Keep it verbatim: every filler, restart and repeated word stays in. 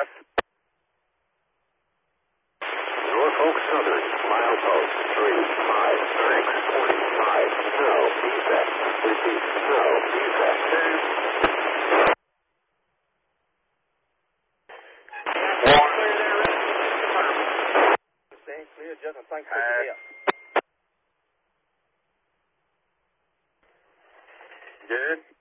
pass. Norfolk Southern, milepost three five six point five. No defect. Repeat, no defect. Stand clear, Justin. Thanks for the help. Good.